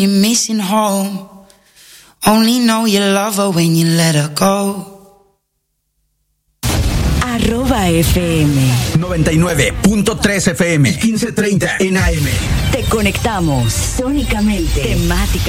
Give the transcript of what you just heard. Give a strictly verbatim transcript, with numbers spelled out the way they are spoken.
You're missing home. Only know you love her when you let her go. Arroba F M noventa y nueve punto tres F M, quince treinta en A M. Te conectamos sónicamente, temática.